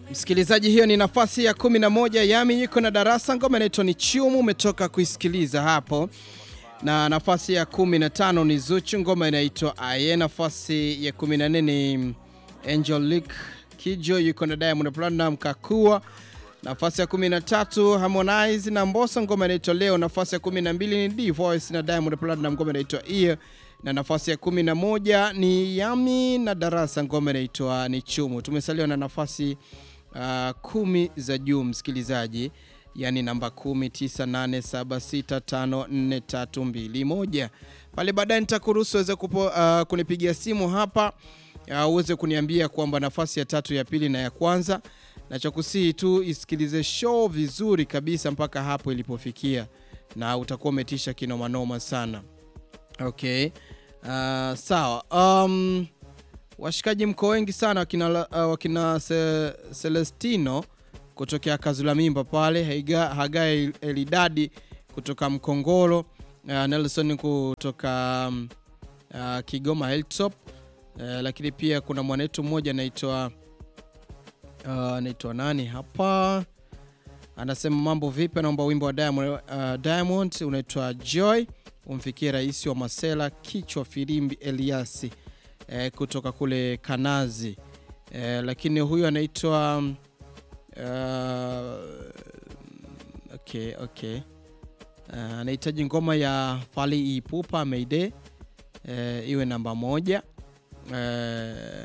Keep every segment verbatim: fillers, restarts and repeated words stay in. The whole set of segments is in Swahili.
Msikilizaji, hiyo ni nafasi ya kumi na moja. Yami yuko na darasa, ngoma inaitwa ni Chumu, umetoka kuisikiliza hapo. Na nafasi ya kumi na tano ni Zuchu, ngoma inaitwa Aye. Nafasi ya kumi na nne ni Angelique Kidjo yuko na Diamond Platnumz Kakua. Nafasi ya kumi na tatu Harmonize na Mbosso, ngoma inaitwa Leo. Nafasi ya kumi na mbili ni D-Voice na Diamond Platnumz, ngoma inaitwa Ear. Na nafasi ya kumi na moja ni Yami na Darasa, ngoma inaitwa ni Chumu. Tumesaliwa na nafasi uh, kumi za juu msikilizaji, yani namba kumi, tisa, nane, saba, sita, tano, nne, tatu, mbili, moja. Pale baadaye nitakuruhusu uweze uh, kunipigia simu hapa uh, uweze kuniambia kwamba nafasi ya tatu, ya pili na ya kwanza. Nachokusihi tu isikilize show vizuri kabisa mpaka hapo ilipofikia, na utakuwa umetisha kinoma noma sana. Okay. Uh, sawa. Um, washikaji mko wengi sana, wakina, uh, wakina Se, Celestino kutokea Kazulamimba pale, Haiga, Hagai Elidadi kutoka Mkongoro, uh, Nelson kutoka um, uh, Kigoma Hilltop, uh, lakini pia kuna mwanetu mmoja anaitwa uh, anaitwa nani hapa, anasema mambo vipi, naomba wimbo wa Diamond, uh, Diamond unaitwa Joy umfikie rais wa Masela kichwa filimbi Eliasi eh, kutoka kule Kanazi, eh, lakini huyu anaitwa uh, okay okay uh, anahitaji ngoma ya Fally Ipupa Mayday eh, iwe namba moja. eh,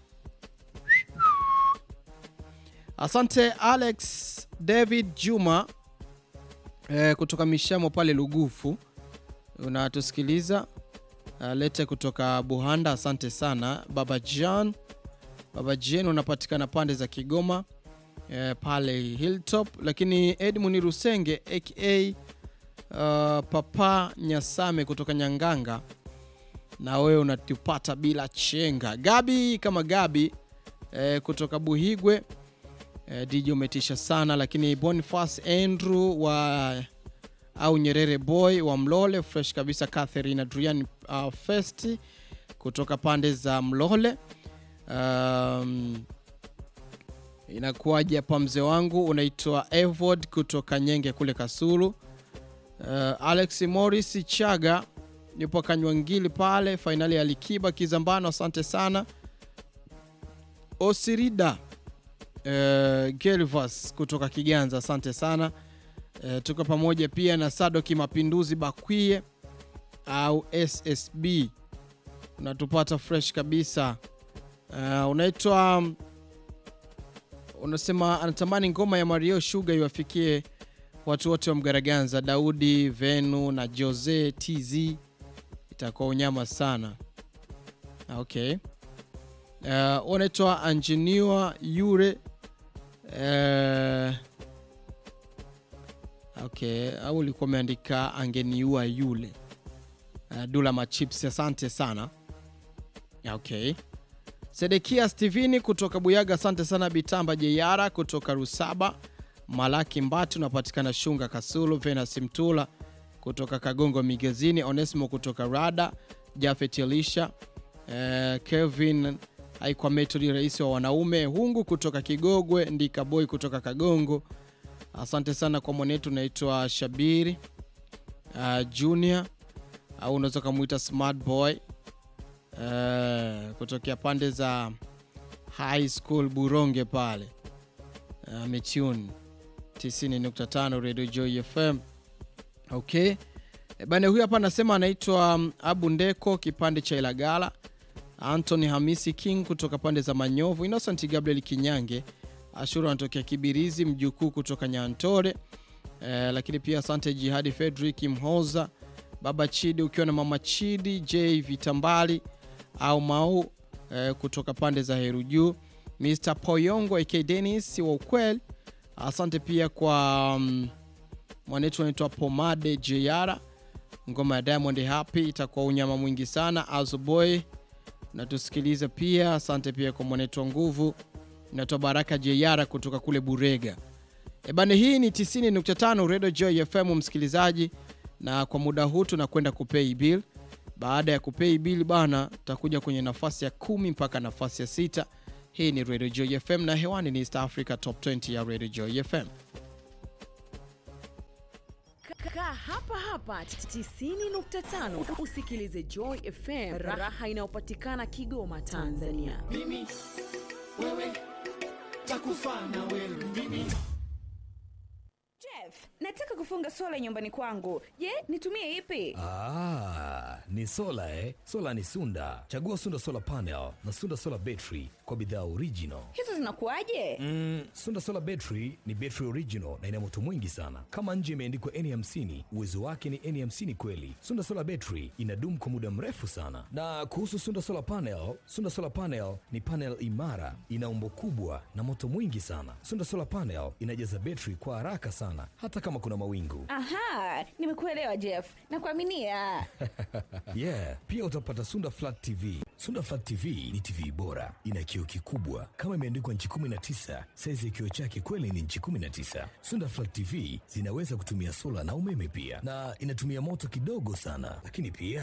Asante Alex David Juma eh, kutoka Mishamo pale Lugufu unatusikiliza. Uh, lete kutoka Buhanda, asante sana. Baba John, Baba Jen unapatikana pande za Kigoma eh, pale Hilltop, lakini Edmund Rusenge aka uh, Papa Nyasame kutoka Nyanganga, na wewe unatupata bila chenga. Gabi kama Gabi eh, kutoka Buhigwe eh, D J umetisha sana. Lakini Boniface Andrew wa au Nyerere Boy wa Mlole fresh kabisa. Catherine Adrian uh, Festi kutoka pande za Mlole. Um, inakuaje hapa mzee wangu, unaitwa Evod kutoka Nyenge kule Kasulu. Uh, Alex Morris Chaga yupo Kanywangili pale finali ya Likiba Kizambano, asante sana. Osirida uh, Gelvas kutoka Kiganza, asante sana. Uh, tuko pamoja pia na Sadoki Mapinduzi Bakwie au S S B, unatupata fresh kabisa. Uh, unaitwa um, unasema anatamani ngoma ya Mario Sugar iwafikie watu wote wa Mgaraganza, Daudi Venu na Jose T Z, itakuwa unyama sana. Okay. Uh, unaitwa Engineer Yure uh, okay, au ulikuwa umeandika angeniua yule. Uh, Dula Machips, asante sana. Okay. Sedekia Steveni kutoka Buyaga, asante sana. Bitamba Jeyara kutoka Rusaba, Malaki Mbatu unapatikana Shunga Kasulu. Venus Mtula kutoka Kagongo Migezini, Onesimo kutoka Rada, Jafet Elisha, uh, Kevin haikuwa Metodi rais wa wanaume, Hungu kutoka Kigogwe, Ndika Boy kutoka Kagongo. Asante sana kwa mwanetu naitwa Shabiri uh, Junior au unaweza kumuita Smart Boy uh, kutokea pande za High School Buronge pale uh, Metune tisini nukta tano Radio Joy F M. Okay. E bana, huyu hapa anasema anaitwa um, Abu Ndeko kipande cha Ilagala. Anthony Hamisi King kutoka pande za Manyovu. Innocent Gabriel Kinyange Ashura anatokea Kibirizi, mjukuu kutoka Nyantore. Eh, lakini pia asante Jihadi Frederick Mhoza, Baba Chidi ukiwa na Mama Chidi, J Vitambali au Mau eh, kutoka pande za Heruju. mister Poyongo aka Dennis wa Ukweli, asante pia kwa um, mwanetu anaitwa Pomade Jeyara, ngoma ya Diamond Happy itakuwa unyama mwingi sana. Azuboy na tusikiliza pia, asante pia kwa mwanetu nguvu natoa Baraka Jeyara kutoka kule Burega. Ebane, hii ni tisini nukta tano Radio Joy F M msikilizaji, na kwa muda huu tunakwenda kupay bill. Baada ya kupay bill bana, tutakuja kwenye nafasi ya kumi mpaka nafasi ya sita Hii ni Radio Joy F M na hewani ni East Africa Top twenty ya Radio Joy F M. Kaa hapa hapa tisini nukta tano usikilize Joy F M, raha inayopatikana Kigoma, Tanzania. Mimi wewe takufa na wewe mimi. Jeff, nataka kufunga sola nyumbani kwangu. Je, nitumie ipi? Ah, ni sola eh? Sola ni Sunda. Chagua Sunda Solar Panel na Sunda Solar Battery kwa bidhaa original. Hizo zinakuaje? Mm, Sunda Solar Battery ni battery original na ina moto mwingi sana. Kama nje imeandikwa N hamsini, uwezo wake ni N hamsini kweli. Sunda Solar Battery inadumu kwa muda mrefu sana. Na kuhusu Sunda Solar Panel, Sunda Solar Panel ni panel imara, ina umbo kubwa na moto mwingi sana. Sunda Solar Panel inajaza battery kwa haraka sana hata kama kuna mawingu. Aha, nimekuelewa Jeff. Nakuaminia. Yeah, pia utapata Sunda Flat T V. Sunda Flat T V ni T V bora, ina kioo kikubwa kama imeandikwa inchi kumi na tisa. Size ya kioo chake kweli ni inchi kumi na tisa. Sunda Flat T V zinaweza kutumia sola na umeme pia, na inatumia moto kidogo sana, lakini pia